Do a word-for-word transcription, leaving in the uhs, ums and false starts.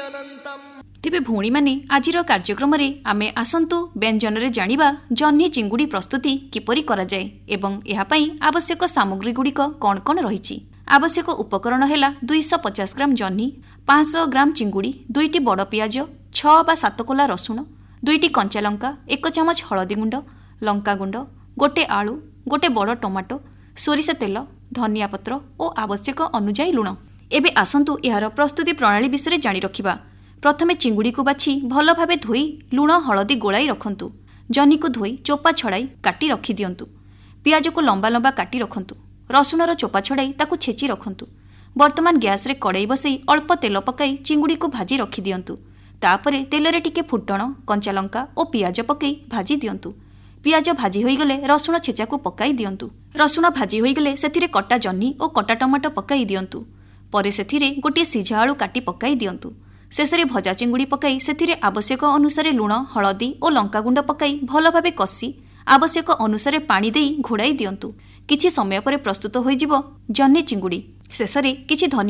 ତେବେ ଭଉଣୀମାନେ ଆଜିର କାର୍ଯ୍ୟକ୍ରମରେ ଆମେ ଆସନ୍ତୁ ବ୍ୟଞ୍ଜନରେ ଜାଣିବା ଜହ୍ନି ଚିଙ୍ଗୁଡ଼ି ପ୍ରସ୍ତୁତି କିପରି କରାଯାଏ ଏବଂ ଏହା ପାଇଁ ଆବଶ୍ୟକ ସାମଗ୍ରୀ ଗୁଡ଼ିକ କ'ଣ କ'ଣ ରହିଛି। ଆବଶ୍ୟକ ଉପକରଣ ହେଲା ଦୁଇଶହ ପଚାଶ ଗ୍ରାମ ଜହ୍ନି, ପାଞ୍ଚଶହ ଗ୍ରାମ ଚିଙ୍ଗୁଡ଼ି, ଦୁଇଟି ବଡ଼ ପିଆଜ, ଛଅ ବା ସାତ କୋଲା ରସୁଣ, ଦୁଇଟି କଞ୍ଚା ଲଙ୍କା, ଏକ ଚାମଚ ହଳଦୀ ଗୁଣ୍ଡ, ଲଙ୍କା ଗୁଣ୍ଡ, ଗୋଟେ ଆଳୁ, ଗୋଟେ ବଡ଼ ଟମାଟୋ, ସୋରିଷ ତେଲ, ଧନିଆ ପତ୍ର ଓ ଆବଶ୍ୟକ ଅନୁଯାୟୀ ଲୁଣ। ଏବେ ଆସନ୍ତୁ ଏହାର ପ୍ରସ୍ତୁତି ପ୍ରଣାଳୀ ବିଷୟରେ ଜାଣି ରଖିବା। ପ୍ରଥମେ ଚିଙ୍ଗୁଡ଼ିକୁ ବାଛି ଭଲ ଭାବେ ଧୋଇ ଲୁଣ ହଳଦୀ ଗୋଳାଇ ରଖନ୍ତୁ। ଜହ୍ନିକୁ ଧୋଇ ଚୋପା ଛଡ଼ାଇ କାଟି ରଖିଦିଅନ୍ତୁ। ପିଆଜକୁ ଲମ୍ବା ଲମ୍ବା କାଟି ରଖନ୍ତୁ। ରସୁଣର ଚୋପା ଛଡ଼ାଇ ତାକୁ ଛେଚି ରଖନ୍ତୁ। ବର୍ତ୍ତମାନ ଗ୍ୟାସରେ କଡ଼େଇ ବସାଇ ଅଳ୍ପ ତେଲ ପକାଇ ଚିଙ୍ଗୁଡ଼ିକୁ ଭାଜି ରଖିଦିଅନ୍ତୁ। ତାପରେ ତେଲରେ ଟିକେ ଫୁଟଣ, କଞ୍ଚା ଲଙ୍କା ଓ ପିଆଜ ପକାଇ ଭାଜି ଦିଅନ୍ତୁ। ପିଆଜ ଭାଜି ହୋଇଗଲେ ରସୁଣ ଛେଚାକୁ ପକାଇ ଦିଅନ୍ତୁ। ରସୁଣ ଭାଜି ହୋଇଗଲେ ସେଥିରେ କଟା ଜହ୍ନି ଓ କଟା ଟମାଟୋ ପକାଇ ଦିଅନ୍ତୁ। ପରେ ସେଥିରେ ଗୋଟିଏ ସିଝା ଆଳୁ କାଟି ପକାଇ ଦିଅନ୍ତୁ। ଶେଷରେ ଭଜା ଚିଙ୍ଗୁଡ଼ି ପକାଇ ସେଥିରେ ଆବଶ୍ୟକ ଅନୁସାରେ ଲୁଣ, ହଳଦୀ ଓ ଲଙ୍କାଗୁଣ୍ଡ ପକାଇ ଭଲ ଭାବେ କଷି ଆବଶ୍ୟକ ଅନୁସାରେ ପାଣି ଦେଇ ଘୋଡ଼ାଇ ଦିଅନ୍ତୁ। କିଛି ସମୟ ପରେ ପ୍ରସ୍ତୁତ ହୋଇଯିବ ଜହ୍ନି ଚିଙ୍ଗୁଡ଼ି। ଶେଷରେ କିଛି ଧନିଆ